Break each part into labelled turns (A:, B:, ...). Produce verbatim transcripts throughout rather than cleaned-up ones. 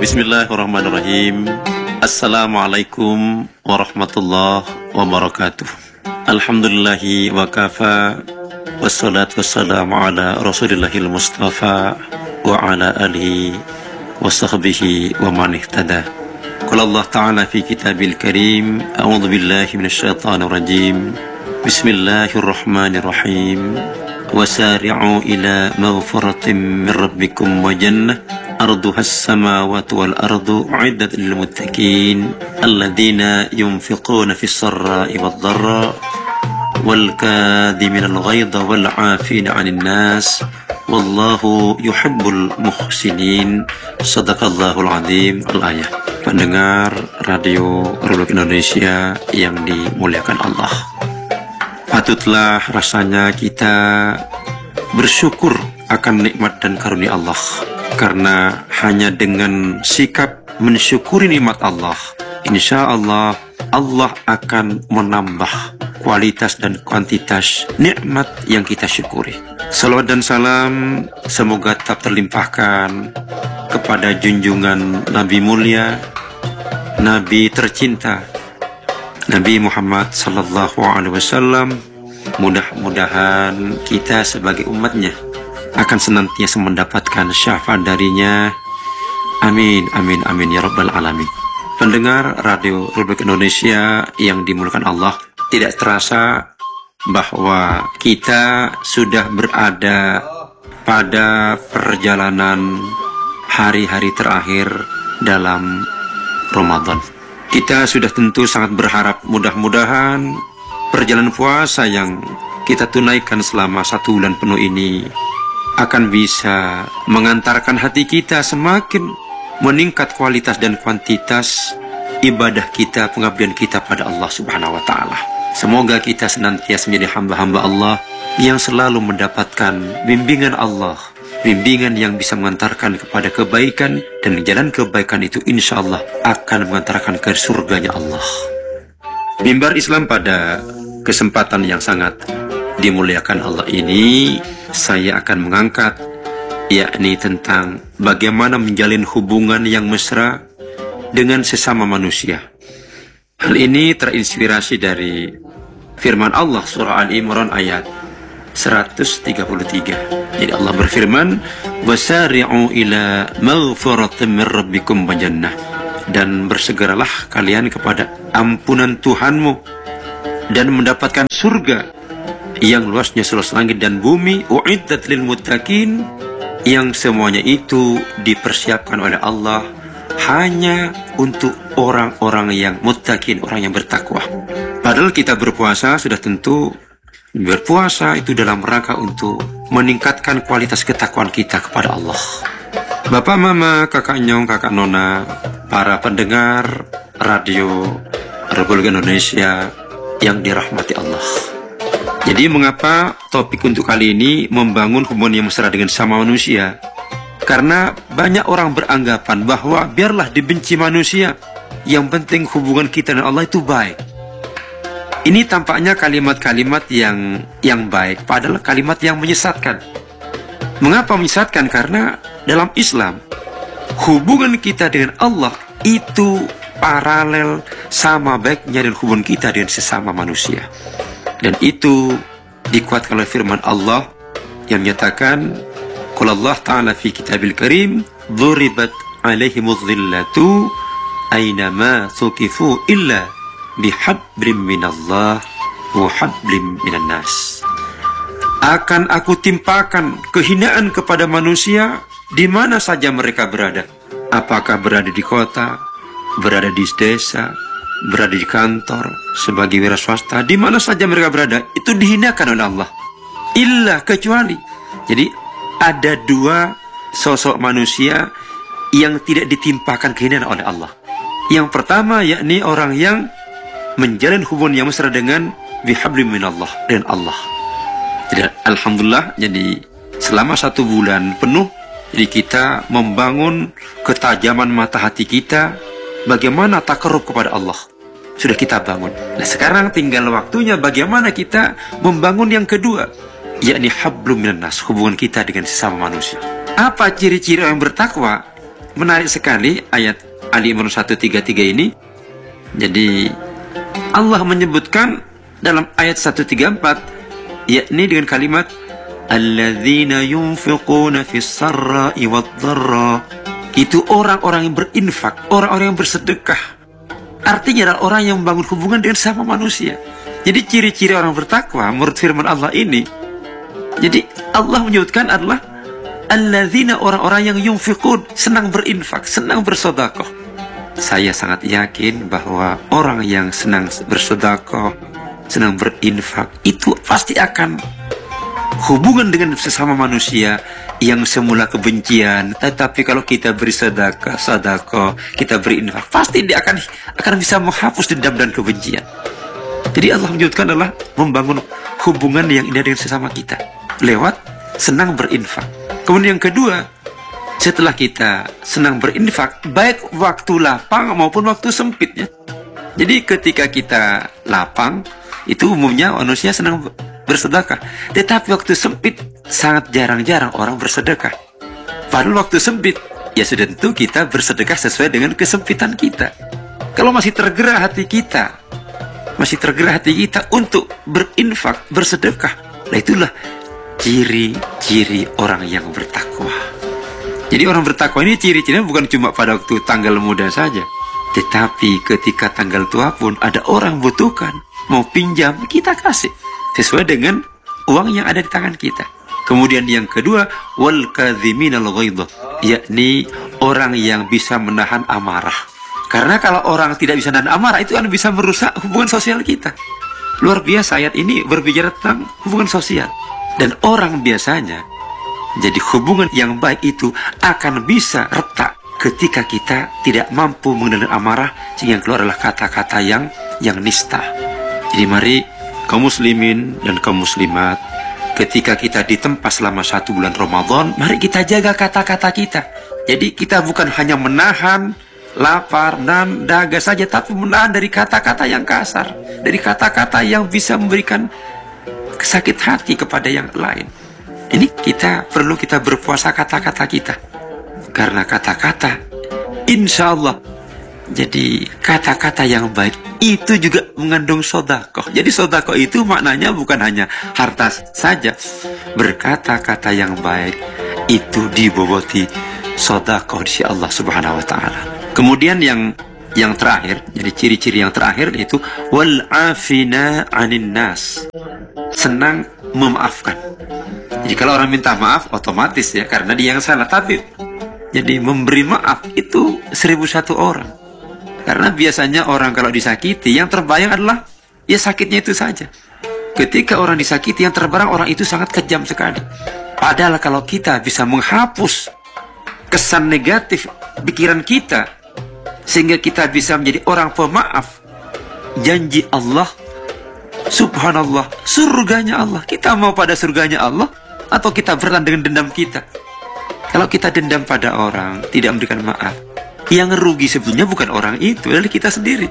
A: Bismillahirrahmanirrahim. Assalamualaikum warahmatullahi wabarakatuh. Alhamdulillahi wa kafa, wassalatu wassalamu ala rasulillahil mustafa wa ala alihi wa sahbihi wa man ihtada. Qala Allah ta'ala fi kitabil karim, a'udzu billahi minasyaitonir rajim. Bismillahirrahmanirrahim. Wasari'u ila maghfiratin min rabbikum wa jannah arduha as-samawati wal ardu u'iddat lil muttaqin alladzina yunfiquna fis sarra'i wad dharra wal kadhimina al ghaidha wal 'afina 'anil nas wallahu yuhibbul muhsinin. Shadaqallahul azim. Al-ayah. Pendengar Radio Republik Indonesia yang dimuliakan Allah, patutlah rasanya kita bersyukur akan nikmat dan karunia Allah, karena hanya dengan sikap mensyukuri nikmat Allah, insya Allah Allah akan menambah kualitas dan kuantitas nikmat yang kita syukuri. Salawat dan salam semoga tetap terlimpahkan kepada junjungan Nabi mulia, Nabi tercinta, Nabi Muhammad sallallahu alaihi wasallam. Mudah-mudahan kita sebagai umatnya akan senantiasa mendapatkan syafaat darinya. Amin, amin, amin ya rabbal alamin. Pendengar Radio Republik Indonesia yang dimuliakan Allah, tidak terasa bahwa kita sudah berada pada perjalanan hari-hari terakhir dalam Ramadan. Kita sudah tentu sangat berharap mudah-mudahan perjalanan puasa yang kita tunaikan selama satu bulan penuh ini akan bisa mengantarkan hati kita semakin meningkat kualitas dan kuantitas ibadah kita, pengabdian kita pada Allah Subhanahu wa Ta'ala. Semoga kita senantiasa menjadi hamba-hamba Allah yang selalu mendapatkan bimbingan Allah, bimbingan yang bisa mengantarkan kepada kebaikan, dan jalan kebaikan itu insya Allah akan mengantarkan ke surganya Allah. Mimbar Islam pada kesempatan yang sangat dimuliakan Allah ini, saya akan mengangkat yakni tentang bagaimana menjalin hubungan yang mesra dengan sesama manusia. Hal ini terinspirasi dari firman Allah surah Al-Imran ayat seratus tiga puluh tiga. Jadi Allah berfirman, wasari'u ila maghfiratin min rabbikum wa jannah, dan bersegeralah kalian kepada ampunan Tuhanmu dan mendapatkan surga yang luasnya seluas langit dan bumi, u'iddat lil muttaqin, yang semuanya itu dipersiapkan oleh Allah hanya untuk orang-orang yang muttaqin, orang yang bertakwa. Padahal kita berpuasa sudah tentu berpuasa itu dalam rangka untuk meningkatkan kualitas ketakwaan kita kepada Allah. Bapak, mama, kakak nyong, kakak nona, para pendengar Radio Republik Indonesia yang dirahmati Allah. Jadi mengapa topik untuk kali ini membangun hubungan yang mesra dengan sama manusia? Karena banyak orang beranggapan bahwa biarlah dibenci manusia, yang penting hubungan kita dengan Allah itu baik. Ini tampaknya kalimat-kalimat yang yang baik, padahal kalimat yang menyesatkan. Mengapa menyesatkan? Karena dalam Islam hubungan kita dengan Allah itu paralel, sama baiknya dengan hubungan kita dengan sesama manusia. Dan itu dikuatkan oleh firman Allah yang menyatakan, qala Allah ta'ala fi kitabil karim, dhuribat alaihimudz dhillatu aynama thuqifu illa bihablim minallah wa hablim minan nas. Akan aku timpakan kehinaan kepada manusia di mana saja mereka berada. Apakah berada di kota, berada di desa, berada di kantor, sebagai wira swasta, di mana saja mereka berada, itu dihinakan oleh Allah. Illa, kecuali. Jadi ada dua sosok manusia yang tidak ditimpakan kehinaan oleh Allah. Yang pertama yakni orang yang menjalin hubungan yang mesra dengan bihablim minallah, dengan Allah. Jadi alhamdulillah, jadi selama satu bulan penuh, jadi kita membangun ketajaman mata hati kita, bagaimana takarrub kepada Allah sudah kita bangun. Nah sekarang tinggal waktunya bagaimana kita membangun yang kedua, yakni hablum minan nas, hubungan kita dengan sesama manusia. Apa ciri-ciri orang bertakwa? menarik sekali ayat Ali Imran seratus tiga puluh tiga ini. Jadi Allah menyebutkan dalam ayat seratus tiga puluh empat, yakni dengan kalimat alladzina yunfiquna fis sarra'i wad-dharra. Itu orang-orang yang berinfak, orang-orang yang bersedekah. Artinya adalah orang yang membangun hubungan dengan sama manusia. Jadi ciri-ciri orang bertakwa menurut firman Allah ini, jadi Allah menyebutkan adalah alladzina, orang-orang yang yunfiqun, senang berinfak, senang bersedekah. Saya sangat yakin bahwa orang yang senang bersedekah, senang berinfak, itu pasti akan hubungan dengan sesama manusia yang semula kebencian. Tetapi kalau kita beri sedekah, sedekah, kita beri infak, pasti dia akan akan bisa menghapus dendam dan kebencian. Jadi Allah menyebutkan adalah membangun hubungan yang indah dengan sesama kita lewat senang berinfak. Kemudian yang kedua, setelah kita senang berinfak, baik waktu lapang maupun waktu sempitnya. Jadi ketika kita lapang, itu umumnya manusia senang bersedekah. Tetapi waktu sempit, sangat jarang-jarang orang bersedekah. Padahal waktu sempit, ya sudah tentu kita bersedekah sesuai dengan kesempitan kita. Kalau masih tergerak hati kita, masih tergerak hati kita untuk berinfak, bersedekah, nah itulah ciri-ciri orang yang bertakwa. Jadi orang bertakwa ini ciri-cirinya bukan cuma pada waktu tanggal muda saja, tetapi ketika tanggal tua pun ada orang butuhkan, mau pinjam, kita kasih sesuai dengan uang yang ada di tangan kita. Kemudian yang kedua, wal kadhiminal ghaidha, yakni orang yang bisa menahan amarah. Karena kalau orang tidak bisa menahan amarah, itu akan bisa merusak hubungan sosial kita. Luar biasa, ayat ini berbicara tentang hubungan sosial. Dan orang biasanya, jadi hubungan yang baik itu akan bisa retak ketika kita tidak mampu mengendalikan amarah, sehingga yang keluar adalah kata-kata yang yang nista. Jadi mari kaum muslimin dan kaum muslimat, ketika kita ditempa selama satu bulan Ramadan, mari kita jaga kata-kata kita. Jadi kita bukan hanya menahan lapar dan dahaga saja, tapi menahan dari kata-kata yang kasar, dari kata-kata yang bisa memberikan sakit hati kepada yang lain. Ini kita perlu kita berpuasa kata-kata kita, karena kata-kata insya Allah, jadi kata-kata yang baik itu juga mengandung sedekah. Jadi sedekah itu maknanya bukan hanya harta saja. Berkata-kata yang baik itu diboboti sedekah di sisi Allah Subhanahu wa taala. Kemudian yang yang terakhir, jadi ciri-ciri yang terakhir yaitu wal afina 'anin nas. Senang memaafkan. Jadi kalau orang minta maaf otomatis ya karena dia yang salah, tapi jadi memberi maaf itu seribu satu orang. Karena biasanya orang kalau disakiti yang terbayang adalah ya sakitnya itu saja. Ketika orang disakiti yang terbayang orang itu sangat kejam sekali. Padahal kalau kita bisa menghapus kesan negatif pikiran kita sehingga kita bisa menjadi orang pemaaf, janji Allah subhanallah, surganya Allah. Kita mau pada surganya Allah atau kita bertahan dengan dendam kita? Kalau kita dendam pada orang, tidak memberikan maaf, yang rugi sebetulnya bukan orang itu, adalah kita sendiri.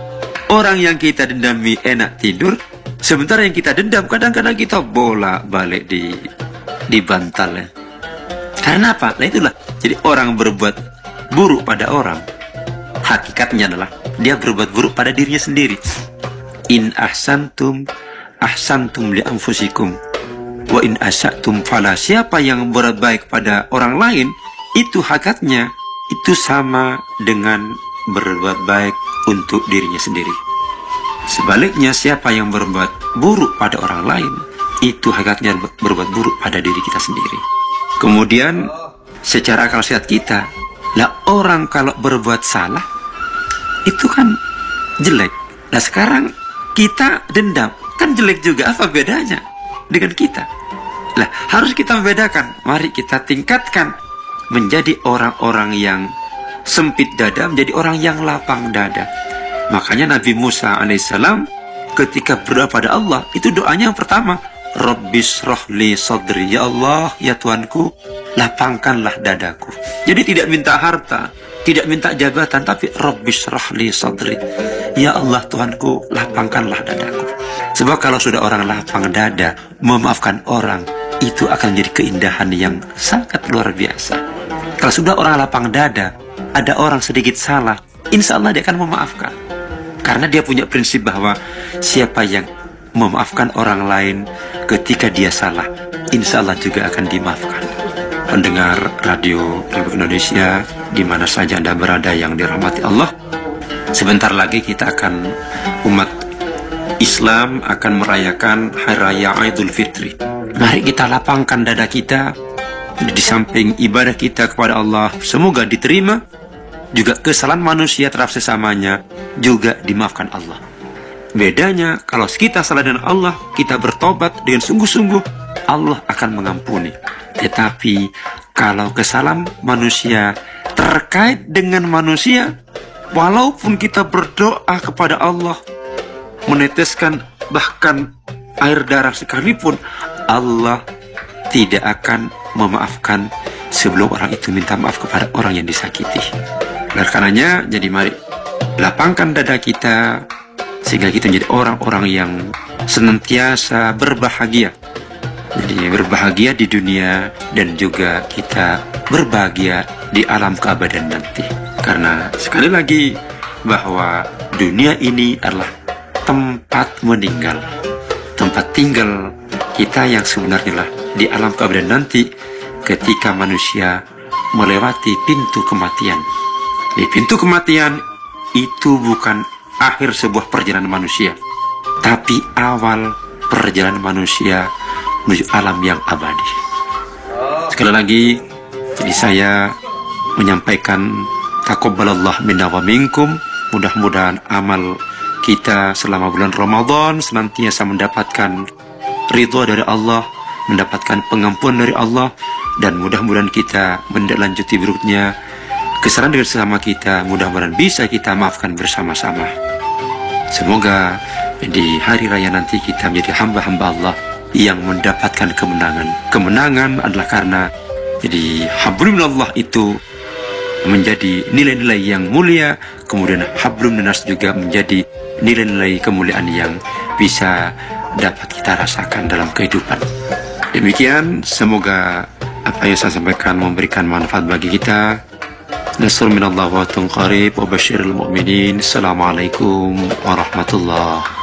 A: Orang yang kita dendami enak tidur, sementara yang kita dendam kadang-kadang kita bolak-balik di di bantal ya. Karena apa? Nah itulah. Jadi orang berbuat buruk pada orang, hakikatnya adalah dia berbuat buruk pada dirinya sendiri. In ahsantum ahsantum li anfusikum wa in asatum fala. Siapa yang berbuat baik pada orang lain, itu hakikatnya itu sama dengan berbuat baik untuk dirinya sendiri. Sebaliknya, siapa yang berbuat buruk pada orang lain, itu hakikatnya berbuat buruk pada diri kita sendiri. Kemudian secara akal sehat kita, lah orang kalau berbuat salah itu kan jelek. Nah sekarang kita dendam, kan jelek juga. Apa bedanya dengan kita? Lah harus kita membedakan. Mari kita tingkatkan menjadi orang-orang yang sempit dada menjadi orang yang lapang dada. Makanya Nabi Musa alaihissalam ketika berdoa pada Allah, itu doanya yang pertama, Rabbis rohli sodri, ya Allah, ya Tuanku, lapangkanlah dadaku. Jadi tidak minta harta, tidak minta jabatan, tapi Rabbis rohli sodri, ya Allah Tuanku, lapangkanlah dadaku. Sebab kalau sudah orang lapang dada, memaafkan orang, itu akan menjadi keindahan yang sangat luar biasa. Kalau sudah orang lapang dada, ada orang sedikit salah, insya Allah dia akan memaafkan. Karena dia punya prinsip bahwa siapa yang memaafkan orang lain ketika dia salah, insya Allah juga akan dimaafkan. Pendengar Radio Republik Indonesia, di mana saja Anda berada yang dirahmati Allah, sebentar lagi kita akan, umat Islam akan merayakan Hari Raya Idul Fitri. Mari kita lapangkan dada kita, di samping ibadah kita kepada Allah semoga diterima, juga kesalahan manusia terhadap sesamanya juga dimaafkan Allah. Bedanya kalau kita salah dengan Allah, kita bertobat dengan sungguh-sungguh, Allah akan mengampuni. Tetapi kalau kesalahan manusia terkait dengan manusia, walaupun kita berdoa kepada Allah, meneteskan bahkan air darah sekalipun, Allah tidak akan memaafkan sebelum orang itu minta maaf kepada orang yang disakiti. Oleh karenanya, jadi mari lapangkan dada kita sehingga kita menjadi orang-orang yang senantiasa berbahagia. Jadi berbahagia di dunia dan juga kita berbahagia di alam keabadian nanti. Karena sekali lagi bahwa dunia ini adalah tempat meninggal, tempat tinggal kita yang sebenarnya lah di alam keabadian nanti ketika manusia melewati pintu kematian. Di pintu kematian itu bukan akhir sebuah perjalanan manusia, tapi awal perjalanan manusia menuju alam yang abadi. Sekali lagi, jadi saya menyampaikan taqabbalallah minna wa minkum. Mudah-mudahan amal kita selama bulan Ramadan senantiasa mendapatkan ridha dari Allah, mendapatkan pengampunan dari Allah, dan mudah-mudahan kita menindaklanjuti berikutnya kesalahan dengan sesama kita, mudah-mudahan bisa kita maafkan bersama-sama. Semoga di hari raya nanti kita menjadi hamba-hamba Allah yang mendapatkan kemenangan. Kemenangan adalah karena jadi hablum minallah itu menjadi nilai-nilai yang mulia, kemudian hablum minas juga menjadi nilai-nilai kemuliaan yang bisa dapat kita rasakan dalam kehidupan. Demikian, semoga apa yang saya sampaikan memberikan manfaat bagi kita. Nasrul minallah wa tun qarib wa basyiril mu'minin. Assalamualaikum warahmatullahi